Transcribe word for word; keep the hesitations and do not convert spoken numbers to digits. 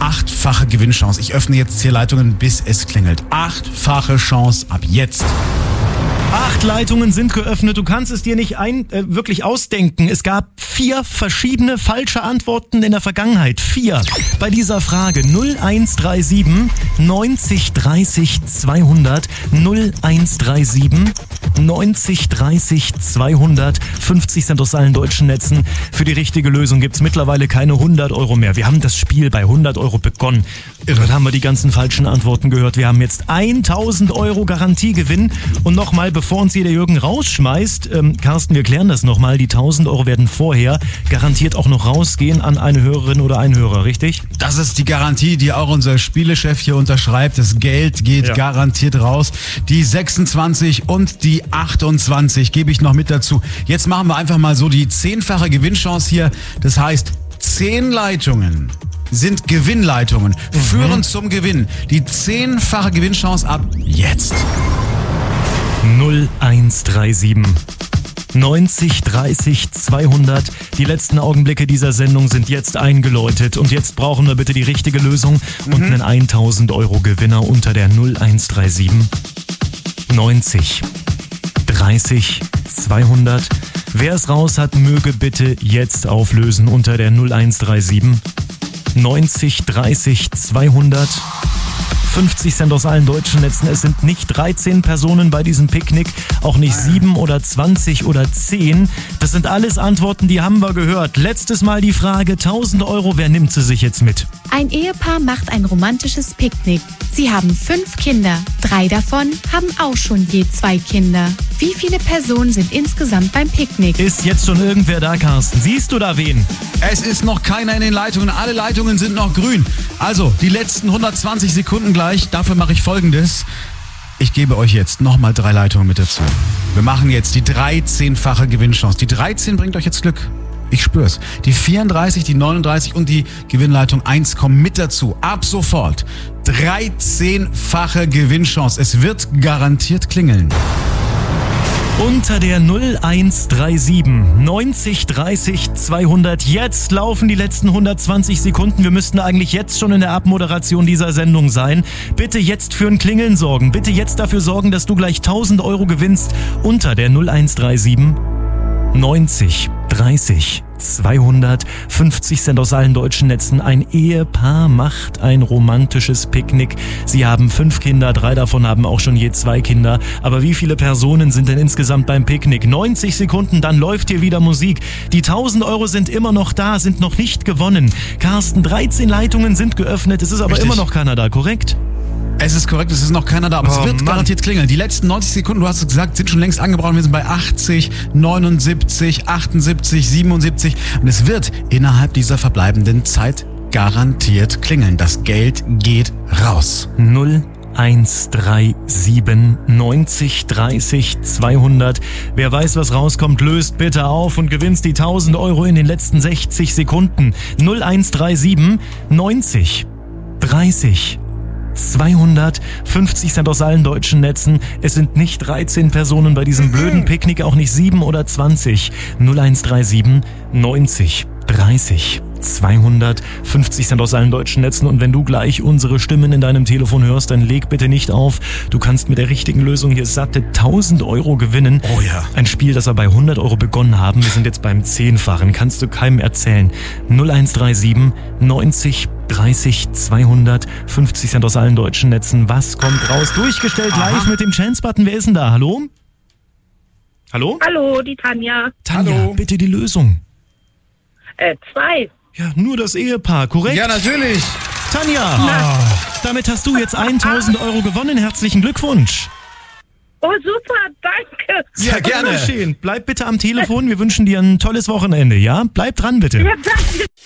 achtfache Gewinnchance. Ich öffne jetzt hier Leitungen, bis es klingelt. Achtfache Chance ab jetzt. Acht Leitungen sind geöffnet. Du kannst es dir nicht ein, äh, wirklich ausdenken. Es gab vier verschiedene falsche Antworten in der Vergangenheit. Vier. Bei dieser Frage null eins drei sieben neunzig dreißig zweihundert null eins drei sieben neunzig dreißig zweihundert fünfzig Cent aus allen deutschen Netzen. Für die richtige Lösung gibt's mittlerweile keine hundert Euro mehr. Wir haben das Spiel bei hundert Euro begonnen. Dann haben wir die ganzen falschen Antworten gehört. Wir haben jetzt tausend Euro Garantiegewinn. Und nochmal, bevor uns hier der Jürgen rausschmeißt, ähm, Carsten, wir klären das nochmal. Die tausend Euro werden vorher garantiert auch noch rausgehen an eine Hörerin oder einen Hörer, richtig? Das ist die Garantie, die auch unser Spielechef hier unterschreibt. Das Geld geht ja garantiert raus. Die sechsundzwanzig und die achtundzwanzig gebe ich noch mit dazu. Jetzt machen wir einfach mal so die zehnfache Gewinnchance hier. Das heißt, zehn Leitungen sind Gewinnleitungen, mhm. führen zum Gewinn. Die zehnfache Gewinnchance ab jetzt. null eins drei sieben neunzig dreißig zweihundert. Die letzten Augenblicke dieser Sendung sind jetzt eingeläutet. Und jetzt brauchen wir bitte die richtige Lösung mhm. und einen tausend Euro Gewinner unter der null eins drei sieben neunzig dreißig zweihundert. Wer es raus hat, möge bitte jetzt auflösen unter der null eins drei sieben neunzig dreißig zweihundert. fünfzig Cent aus allen deutschen Netzen. Es sind nicht dreizehn Personen bei diesem Picknick, auch nicht sieben oder zwanzig oder zehn. Das sind alles Antworten, die haben wir gehört. Letztes Mal die Frage, tausend Euro, wer nimmt sie sich jetzt mit? Ein Ehepaar macht ein romantisches Picknick. Sie haben fünf Kinder. Drei davon haben auch schon je zwei Kinder. Wie viele Personen sind insgesamt beim Picknick? Ist jetzt schon irgendwer da, Carsten? Siehst du da wen? Es ist noch keiner in den Leitungen. Alle Leitungen sind noch grün. Also, die letzten hundertzwanzig Sekunden gleich. Dafür mache ich Folgendes. Ich gebe euch jetzt nochmal drei Leitungen mit dazu. Wir machen jetzt die dreizehnfache Gewinnchance. Die dreizehn bringt euch jetzt Glück. Ich spür's. Die vierunddreißig, die neununddreißig und die Gewinnleitung eins kommen mit dazu. Ab sofort. dreizehnfache Gewinnchance. Es wird garantiert klingeln. Unter der null eins drei sieben neunzig dreißig zweihundert. Jetzt laufen die letzten hundertzwanzig Sekunden. Wir müssten eigentlich jetzt schon in der Abmoderation dieser Sendung sein. Bitte jetzt für ein Klingeln sorgen. Bitte jetzt dafür sorgen, dass du gleich tausend Euro gewinnst. Unter der null eins drei sieben neunzig dreißig zweihundert. fünfzig Cent aus allen deutschen Netzen. Ein Ehepaar macht ein romantisches Picknick. Sie haben fünf Kinder, drei davon haben auch schon je zwei Kinder. Aber wie viele Personen sind denn insgesamt beim Picknick? neunzig Sekunden, dann läuft hier wieder Musik. Die tausend Euro sind immer noch da, sind noch nicht gewonnen. Carsten, dreizehn Leitungen sind geöffnet, es ist aber Richtig. immer noch keiner da, korrekt? Es ist korrekt, es ist noch keiner da, aber Oh, es wird Mann. garantiert klingeln. Die letzten neunzig Sekunden, du hast es gesagt, sind schon längst angebraucht. Wir sind bei achtzig, neunundsiebzig, achtundsiebzig, siebenundsiebzig und es wird innerhalb dieser verbleibenden Zeit garantiert klingeln. Das Geld geht raus. null eins drei sieben neunzig dreißig zweihundert. Wer weiß, was rauskommt, löst bitte auf und gewinnst die tausend Euro in den letzten sechzig Sekunden. null eins drei sieben neunzig dreißig zweihundert. fünfzig Cent aus allen deutschen Netzen. Es sind nicht dreizehn Personen bei diesem blöden Picknick, auch nicht sieben oder zwanzig. null eins drei sieben neunzig dreißig zweihundert. fünfzig Cent aus allen deutschen Netzen. Und wenn du gleich unsere Stimmen in deinem Telefon hörst, dann leg bitte nicht auf. Du kannst mit der richtigen Lösung hier satte tausend Euro gewinnen. Oh ja. Ein Spiel, das wir bei hundert Euro begonnen haben. Wir sind jetzt beim Zehnfachen. Kannst du keinem erzählen. null eins drei sieben neunzig dreißig zweihundert. fünfzig Cent aus allen deutschen Netzen. Was kommt raus? Durchgestellt Aha. live mit dem Chance-Button. Wer ist denn da? Hallo? Hallo? Hallo, die Tanja. Tanja, Hallo. bitte die Lösung. Äh, zwei. Ja, nur das Ehepaar, korrekt? Ja, natürlich. Tanja, damit hast du jetzt tausend Euro gewonnen. Herzlichen Glückwunsch. Oh, super, danke. Ja, gerne. Geschehen. Bleib bitte am Telefon. Wir wünschen dir ein tolles Wochenende, ja? Bleib dran, bitte. Ja, danke.